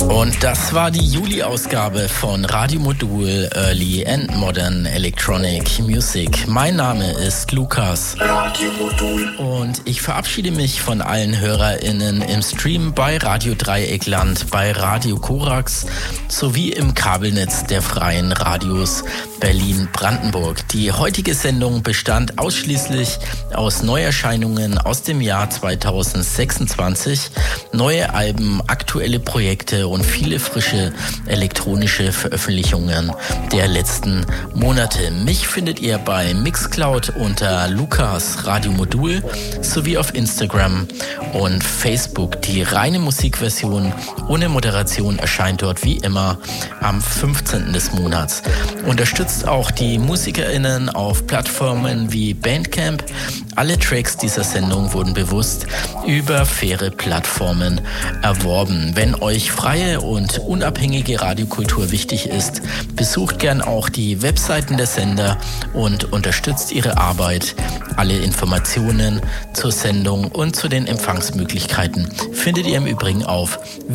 Und das war die Juli-Ausgabe von Radio Modul Early and Modern Electronic Music. Mein Name ist Lukas. Und ich verabschiede mich von allen HörerInnen im Stream bei Radio Dreieckland, bei Radio Korax sowie im Kabelnetz der freien Radios Berlin-Brandenburg. Die heutige Sendung bestand ausschließlich aus Neuerscheinungen aus dem Jahr 2026, neue Alben, aktuelle Projekte und viele frische elektronische Veröffentlichungen der letzten Monate. Mich findet ihr bei Mixcloud unter Lukas Radio Modul sowie auf Instagram und Facebook. Die reine Musikversion ohne Moderation erscheint dort wie immer am 15. des Monats. Unterstützt auch die MusikerInnen auf Plattformen wie Bandcamp. Alle Tracks dieser Sendung wurden bewusst über faire Plattformen erworben. Wenn euch freie und unabhängige Radiokultur wichtig ist, besucht gern auch die Webseiten der Sender und unterstützt ihre Arbeit. Alle Informationen zur Sendung und zu den Empfangsmöglichkeiten findet ihr im Übrigen auf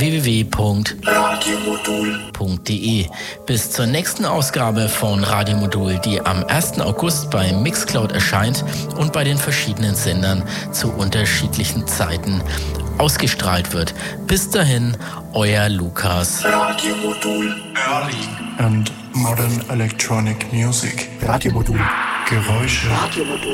www.radiomodul.de. Bis zur nächsten Ausgabe von Radio Modul, die am 1. August bei Mixcloud erscheint und bei den verschiedenen Sendern zu unterschiedlichen Zeiten ausgestrahlt wird. Bis dahin, euer Lukas. Radio Modul Early and Modern Electronic Music. Radio Modul. Geräusche. Radio Modul.